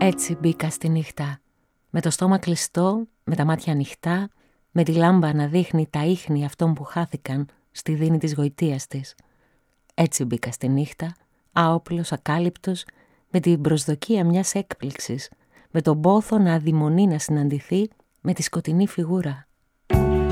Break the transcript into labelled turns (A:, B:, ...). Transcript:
A: Έτσι μπήκα στη νύχτα, με το στόμα κλειστό, με τα μάτια ανοιχτά, με τη λάμπα να δείχνει τα ίχνη αυτών που χάθηκαν στη δίνη της γοητείας της. Έτσι μπήκα στη νύχτα, άοπλος, ακάλυπτος, με την προσδοκία μιας έκπληξης, με τον πόθο να αδειμονεί να συναντηθεί με τη σκοτεινή φιγούρα.